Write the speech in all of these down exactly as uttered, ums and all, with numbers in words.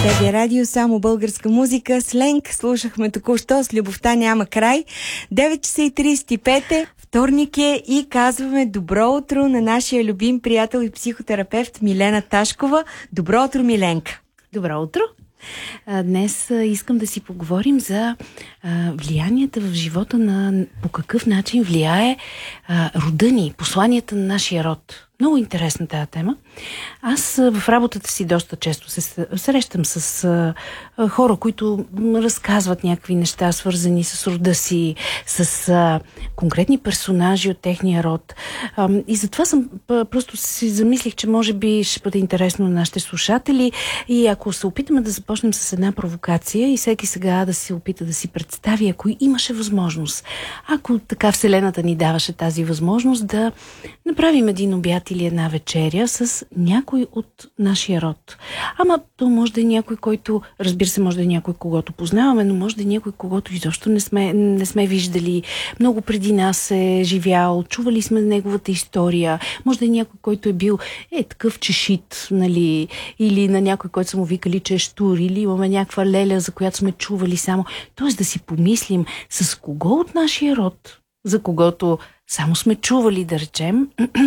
Беби Радио, само българска музика. Сленг слушахме току-що, с любовта няма край. девет часа и тридесет и пет, вторник е и казваме добро утро на нашия любим приятел и психотерапевт Милена Ташкова. Добро утро, Миленка! Добро утро! Днес искам да си поговорим за влиянията в живота на по какъв начин влияе рода ни, посланията на нашия род. Много интересна тази тема. Аз в работата си доста често се срещам с а, хора, които разказват някакви неща, свързани с рода си, с а, конкретни персонажи от техния род. А, и затова съм просто си замислих, че може би ще бъде интересно на нашите слушатели. И ако се опитаме да започнем с една провокация и всеки сега да се опита да си представи, ако имаше възможност, ако така Вселената ни даваше тази възможност да направим един обяд или една вечеря с някой от нашия род. Ама то може да е някой, който, разбира се, може да е някой, когото познаваме, но може да е някой, когото изобщо не сме, не сме виждали. Много преди нас е живял, чували сме неговата история. Може да е някой, който е бил е такъв чешит, нали, или на някой, който са му викали, че е щур, или имаме някаква леля, за която сме чували само. Тоест да си помислим с кого от нашия род, за когото само сме чували, да речем,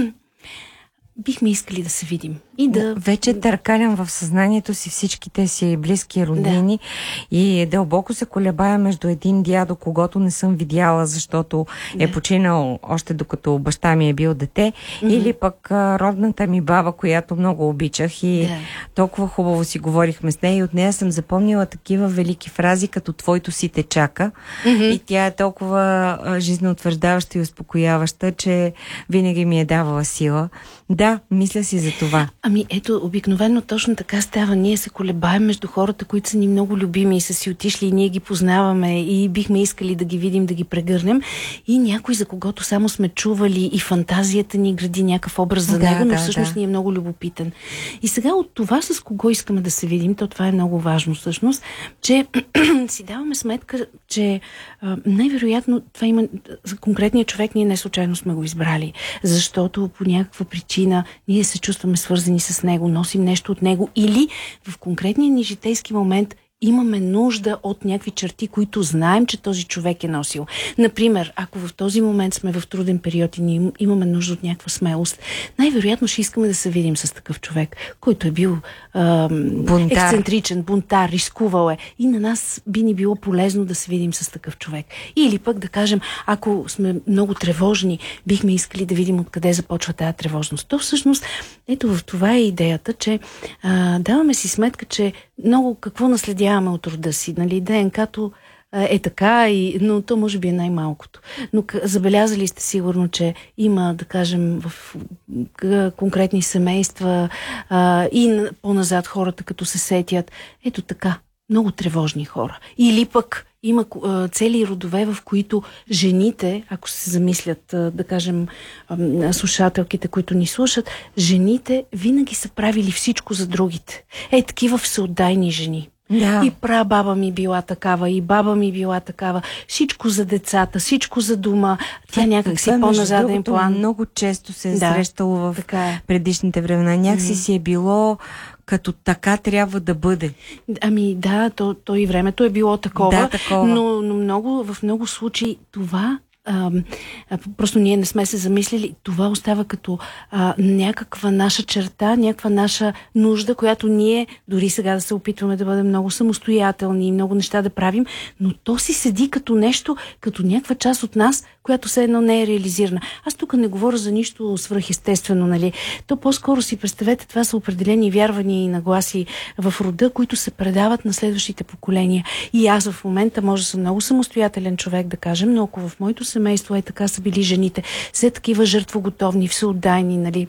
бихме искали да се видим. И да... Вече търкалям в съзнанието си всичките си близки роднини, да. И дълбоко се колебая между един дядо, когото не съм видяла, защото да. Е починал още докато баща ми е бил дете, mm-hmm. или пък а, родната ми баба, която много обичах и да. Толкова хубаво си говорихме с нея и от нея съм запомнила такива велики фрази, като твоето си те чака. Mm-hmm. И тя е толкова а, жизнеутвърждаваща и успокояваща, че винаги ми е давала сила. Да, мисля си за това. Ами ето, обикновено точно така става. Ние се колебаем между хората, които са ни много любими и са си отишли и ние ги познаваме и бихме искали да ги видим, да ги прегърнем. И някой, за когото само сме чували и фантазията ни гради някакъв образ за да, него, но да, всъщност да. Ни е много любопитен. И сега от това, с кого искаме да се видим, то това е много важно всъщност, че си даваме сметка, че а, най-вероятно това има за конкретния човек, ние не случайно сме го избрали, защото по някаква причина ние се чувстваме свързани с него, носим нещо от него или в конкретния ни житейски момент имаме нужда от някакви черти, които знаем, че този човек е носил. Например, ако в този момент сме в труден период и ние имаме нужда от някаква смелост, най-вероятно ще искаме да се видим с такъв човек, който е бил а, бунтар. ексцентричен, бунтар, рискувал е. И на нас би ни било полезно да се видим с такъв човек. Или пък да кажем, ако сме много тревожни, бихме искали да видим откъде започва тази тревожност. То всъщност, ето в това е идеята, че а, даваме си сметка, че много какво наследяваме от рода си. Нали? ДНК-то е така, и, но то може би е най-малкото. Но забелязали сте сигурно, че има, да кажем, в конкретни семейства а, и по-назад хората, като се сетят. Ето така, много тревожни хора. Или пък има а, цели родове, в които жените, ако се замислят, а, да кажем, а, слушателките, които ни слушат, жените винаги са правили всичко за другите. Е, такива всеотдайни жени. Да. И прабаба ми била такава, и баба ми била такава. Всичко за децата, всичко за дома. Тя някак си по-назаден план. Много често се е да, срещало в е. предишните времена. Някакси mm-hmm. си е било като така трябва да бъде. Ами да, то, то и времето е било такова, да, такова. Но, но много, в много случаи това А, а, просто ние не сме се замислили. Това остава като а, някаква наша черта, някаква наша нужда, която ние дори сега да се опитваме да бъдем много самостоятелни и много неща да правим, но то си седи като нещо, като някаква част от нас, която все едно не е реализирана. Аз тук не говоря за нищо свръхестествено, нали? То по-скоро си представете, това са определени вярвания и нагласи в рода, които се предават на следващите поколения. И аз в момента може да съм много самостоятелен човек, да кажем, но ако в моето семейство е така са били жените, все такива жертвоготовни, всеотдайни, нали?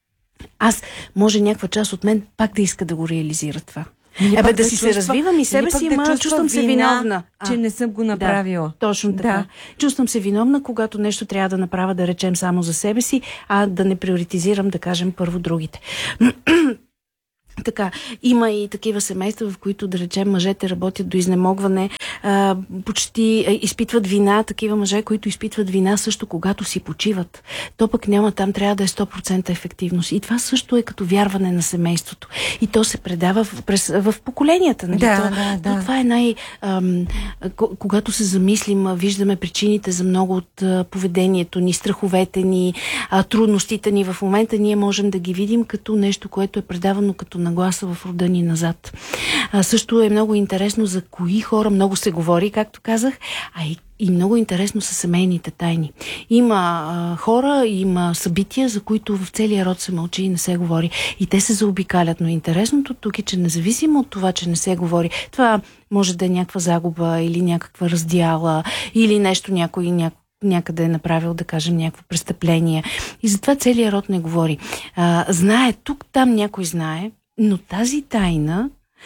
Аз, може някаква част от мен пак да иска да го реализира това. Ебе да, да си чувства, се развивам и себе си, ама да чувствам се виновна. Че а, не съм го направила. Да, точно така. Да. Чувствам се виновна, когато нещо трябва да направя, да речем само за себе си, а да не приоритизирам, да кажем, първо другите. Така, има и такива семейства, в които, да речем, мъжете работят до изнемогване, а, почти а, изпитват вина, такива мъже, които изпитват вина също когато си почиват. То пък няма, там трябва да е сто процента ефективност. И това също е като вярване на семейството. И то се предава в, през, в поколенията. Нали? Да, то, да, да. То, това е най... Ам, когато се замислим, виждаме причините за много от а, поведението ни, страховете ни, а, трудностите ни. В момента ние можем да ги видим като нещо, което е предавано като нагласа в рода ни назад. А, също е много интересно за кои хора много се говори, както казах, а и, и много интересно са семейните тайни. Има а, хора, има събития, за които в целия род се мълчи и не се говори. И те се заобикалят. Но интересното тук е, че независимо от това, че не се говори, това може да е някаква загуба или някаква раздяла, или нещо някой някой някъде е направил, да кажем, някакво престъпление. И затова целият род не говори. А, знае, тук, там някой знае, но тази тайна,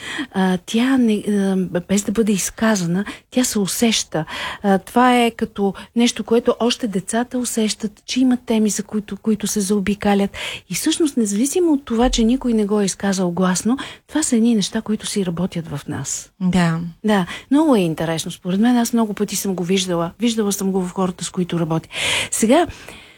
а, тя не, а, без да бъде изказана, тя се усеща. А, това е като нещо, което още децата усещат, че има теми, за които, които се заобикалят. И всъщност, независимо от това, че никой не го е изказал гласно, това са едни неща, които си работят в нас. Да. Да, много е интересно. Според мен, аз много пъти съм го виждала. Виждала съм го в хората, с които работя. Сега,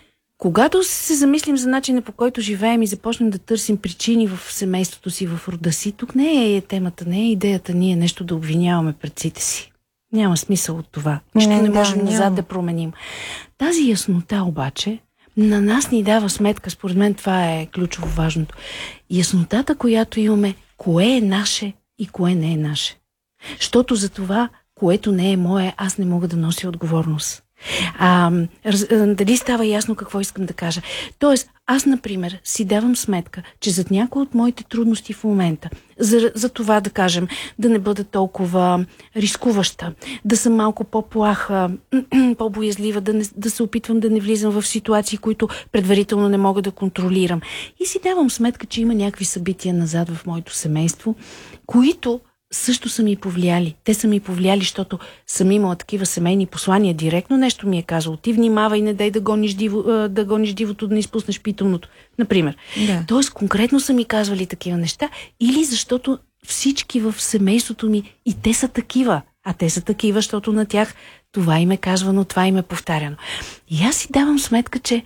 когато се замислим за начина, по който живеем и започнем да търсим причини в семейството си, в рода си, тук не е темата, не е идеята ние нещо да обвиняваме предците си. Няма смисъл от това. Нищо не, не можем да, назад няма. да променим. Тази яснота обаче на нас ни дава сметка, според мен това е ключово важното. Яснотата, която имаме, кое е наше и кое не е наше. Защото за това, което не е мое, аз не мога да нося отговорност. А, раз, дали става ясно какво искам да кажа? Тоест, аз, например, си давам сметка, че зад някои от моите трудности в момента, за, за това, да кажем, да не бъда толкова рискуваща, да съм малко по-плаха, по-боязлива, да, не, да се опитвам да не влизам в ситуации, които предварително не мога да контролирам. И си давам сметка, че има някакви събития назад в моето семейство, които също са ми повлияли. Те са ми повлияли, защото съм имала такива семейни послания. Директно нещо ми е казало. Ти внимавай, не дай да гониш, диво, да гониш дивото, да не изпуснеш питомното. Например. Да. Тоест, конкретно са ми казвали такива неща. Или защото всички в семейството ми и те са такива. А те са такива, защото на тях това им е казвано, това им е повтаряно. И аз си давам сметка, че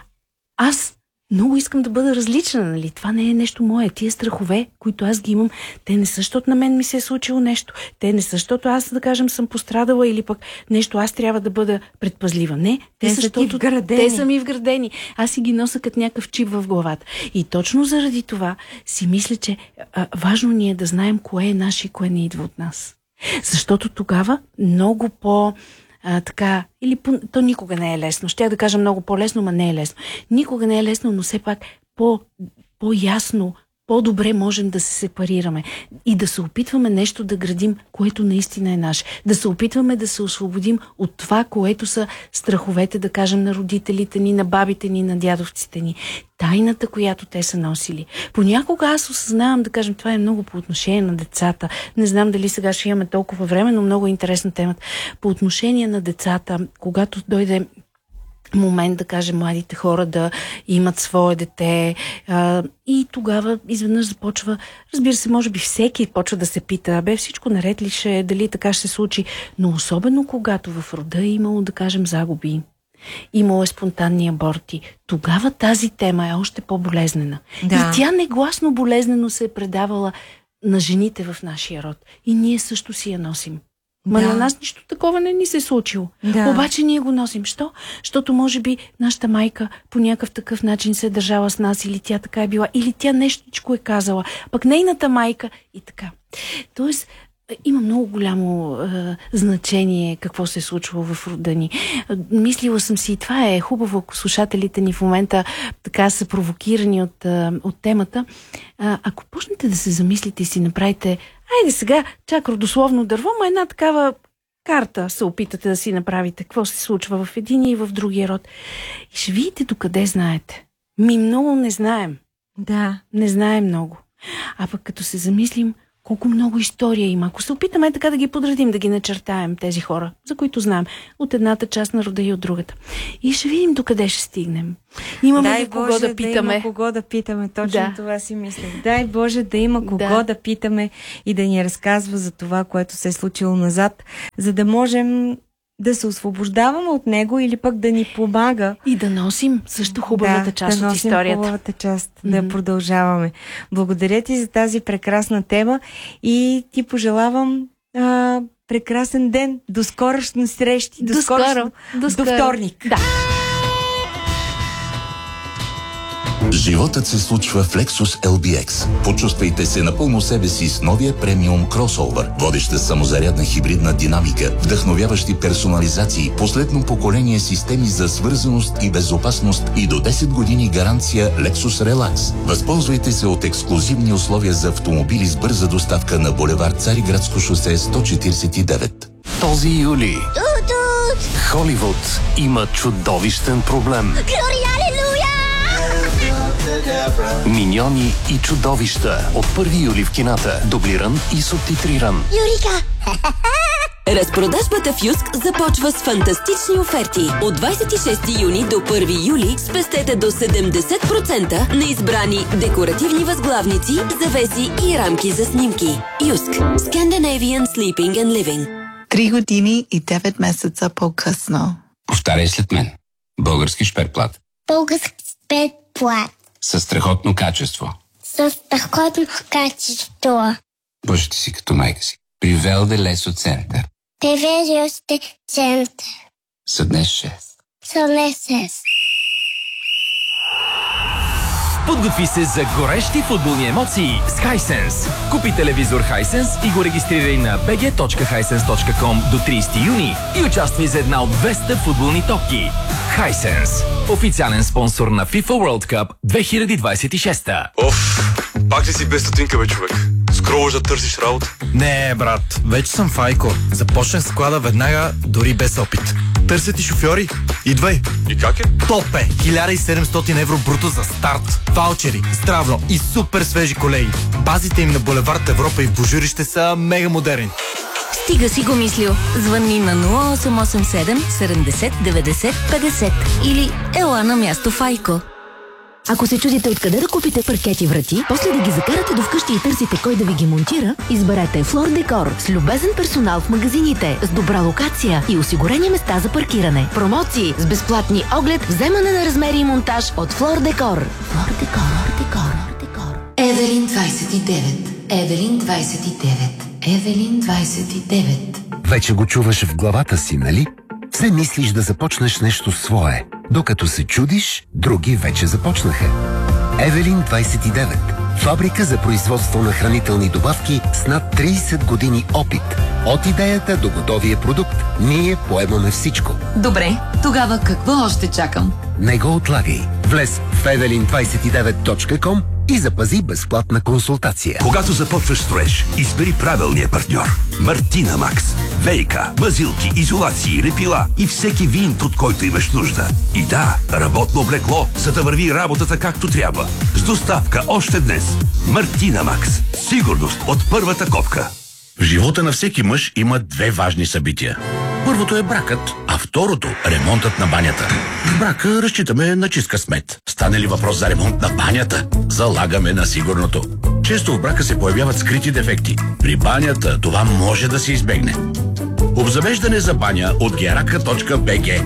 аз много искам да бъда различна, нали? Това не е нещо мое. Тия страхове, които аз ги имам, те не са, защото на мен ми се е случило нещо. Те не са, защото аз, да кажем, съм пострадала или пък нещо, аз трябва да бъда предпазлива. Не, те, те са, защото те са ми вградени. Аз си ги нося като някакъв чип в главата. И точно заради това си мисля, че а, важно ни е да знаем кое е наше и кое не идва от нас. Защото тогава много по... А, така, или по, то никога не е лесно. Ще я да кажа много по-лесно, но не е лесно. Никога не е лесно, но все пак по, по-ясно, по-добре можем да се сепарираме и да се опитваме нещо да градим, което наистина е наше. Да се опитваме да се освободим от това, което са страховете, да кажем, на родителите ни, на бабите ни, на дядовците ни. Тайната, която те са носили. Понякога аз осъзнавам, да кажем, това е много по отношение на децата. Не знам дали сега ще имаме толкова време, но много интересна темата. По отношение на децата, когато дойде момент, да кажем, младите хора да имат свое дете а, и тогава изведнъж започва, разбира се, може би всеки почва да се пита, бе, всичко наред ли ще, дали така ще се случи, но особено когато в рода е имало, да кажем, загуби, имало е спонтанни аборти, тогава тази тема е още по-болезнена. Да. И тя негласно болезнено се е предавала на жените в нашия род. И ние също си я носим. Ма да. На нас нищо такова не ни се е случило. Да. Обаче ние го носим. Що? Защото може би нашата майка по някакъв такъв начин се е държала с нас, или тя така е била, или тя нещичко е казала, пък нейната майка и така. Тоест, има много голямо е, значение какво се е случвало в рода ни. Мислила съм си, и това е хубаво, ако слушателите ни в момента така са провокирани от, е, от темата. А, ако почнете да се замислите и си направите, айде сега, чак родословно дърво, ма една такава карта се опитате да си направите, какво се случва в един и в другия род. И ще видите докъде знаете. Ми много не знаем. Да. Не знаем много. А пък като се замислим, колко много история има. Ако се опитаме така да ги подредим, да ги начертаем тези хора, за които знаем, от едната част на рода и от другата. И ще видим докъде ще стигнем. Имаме Дай ли кого Боже, да питаме? Да има кого да питаме, точно да. това си мислех. Дай Боже да има кого да. да питаме и да ни разказва за това, което се е случило назад, за да можем да се освобождаваме от него или пък да ни помага. И да носим също хубавата да, част да от историята. хубавата част, mm-hmm. да продължаваме. Благодаря ти за тази прекрасна тема и ти пожелавам а, прекрасен ден. До скорошни срещи. До, до скоро. До, до вторник. Да. Животът се случва в Lexus ел би екс. Почувствайте се напълно себе си с новия премиум кросовър. Водеща самозарядна хибридна динамика, вдъхновяващи персонализации, последно поколение системи за свързаност и безопасност и до десет години гаранция Lexus Relax. Възползвайте се от ексклузивни условия за автомобили с бърза доставка на булевард Цариградско шосе сто четиридесет и девет. Този юли Холивуд има чудовищен проблем. Миньони и чудовища от първи юли в кината. Дублиран и субтитриран. Юрика! Разпродажбата в Юск започва с фантастични оферти. От двадесет и шести юни до първи юли спестете до седемдесет процента на избрани декоративни възглавници, завеси и рамки за снимки. Юск. Scandinavian Sleeping and Living. Три години и девет месеца по-късно. Повтаряй след мен. Български шперплат. Български шперплат. Със страхотно качество. Със страхотно качество. Боже, ти си като майка си. При Велде Лесо Център. Привежи още център. Съднес шест. Съднес шест. Подготви се за горещи футболни емоции с Hisense. Купи телевизор Hisense и го регистрирай на би джи точка хайсенс точка ком до тридесети юни и участвай за една от двеста футболни топки. Hisense. Официален спонсор на FIFA World Cup две хиляди двадесет и шеста. Оф, пак ли си без стотинка, бе, човек? Скроваш да търсиш работа? Не, брат, вече съм в Айко. Започнах склада веднага, дори без опит. Търсят и шофьори. Идвай. И как е? Топ е! хиляда и седемстотин евро бруто за старт. Ваучери, здравно и супер свежи колеги. Базите им на булевард Европа и в Божурище са мега модерни. Стига си го мислил. Звъни на нула осем осем седем седемдесет деветдесет петдесет или ела на място в Айко. Ако се чудите откъде да купите паркети врати, после да ги закарате до вкъщи и търсите кой да ви ги монтира, изберете Флор Декор с любезен персонал в магазините, с добра локация и осигурени места за паркиране. Промоции с безплатни оглед, вземане на размери и монтаж от Флор Декор. Флор Декор, Декор, Декор. Евелин двадесет и девет. Евелин двадесет и девет. Евелин двадесет и девет. Вече го чуваш в главата си, нали? Все мислиш да започнеш нещо свое. Докато се чудиш, други вече започнаха. Евелин двадесет и девет. Фабрика за производство на хранителни добавки с над тридесет години опит. От идеята до готовия продукт, ние поемаме всичко. Добре, тогава какво още чакам? Не го отлагай. Влез в евелин двадесет и девет точка ком и запази безплатна консултация. Когато започваш строеж, избери правилния партньор. Мартина Макс. Вейка, мазилки, изолации, лепила и всеки винт, от който имаш нужда. И да, работно облекло, за да върви работата както трябва. С доставка още днес. Мартина Макс. Сигурност от първата копка. В живота на всеки мъж има две важни събития. Първото е бракът, а второто – ремонтът на банята. В брака разчитаме на чист късмет. Стане ли въпрос за ремонт на банята, залагаме на сигурното. Често в брака се появяват скрити дефекти. При банята това може да се избегне. Обзавеждане за баня от герака точка би джи.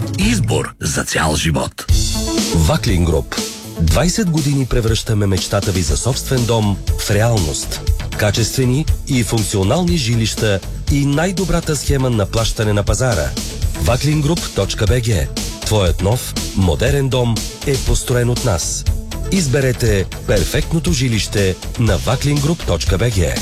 Избор за цял живот. Ваклин Груп. двадесет години превръщаме мечтата ви за собствен дом в реалност. Качествени и функционални жилища и най-добрата схема на плащане на пазара. ваклин груп точка би джи. Твоят нов, модерен дом е построен от нас. Изберете перфектното жилище на ваклин груп точка би джи.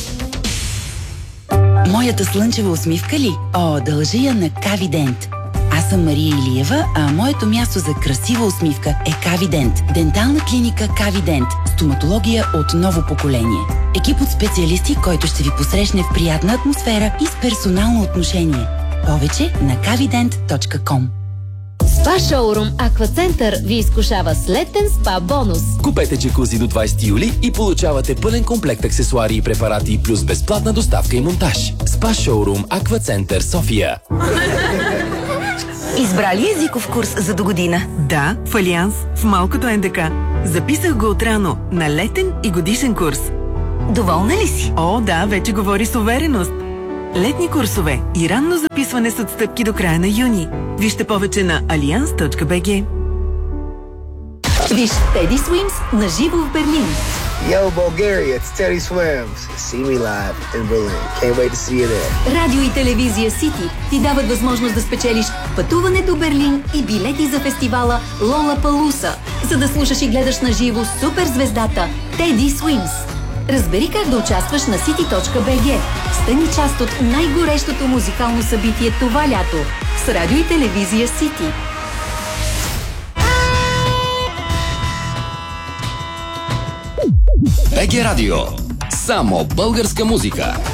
Моята слънчева усмивка ли? О, дължа я на Кавидент. Аз съм Мария Илиева, а моето място за красива усмивка е Кавидент. Дентална клиника Кавидент. Стоматология от ново поколение. Екип от специалисти, който ще ви посрещне в приятна атмосфера и с персонално отношение. Повече на кавидент точка ком. Спа Шоурум Аквацентър ви изкушава с летен спа бонус. Купете джакузи до двайсети юли и получавате пълен комплект аксесуари и препарати плюс безплатна доставка и монтаж. Спа Шоурум Аквацентър София. Избрали езиков курс за до година? Да, в Алианс, в малкото Н Д К. Записах го отрано на летен и годишен курс. Доволна ли си? О, да, вече говори с увереност. Летни курсове и ранно записване с отстъпки до края на юни. Вижте повече на алианс точка би джи. Виж Teddy Swims на живо в Берлин. Yo, Bulgaria, it's Teddy Swims. See me live in Berlin. Can't wait to see you there. Радио и телевизия Сити ти дават възможност да спечелиш пътуване до Берлин и билети за фестивала Лолапалуса, за да слушаш и гледаш на живо суперзвездата Teddy Swims. Разбери как да участваш на сити точка би джи. Стани част от най-горещото музикално събитие това лято с радио и телевизия Сити. БГ Радио. Само българска музика.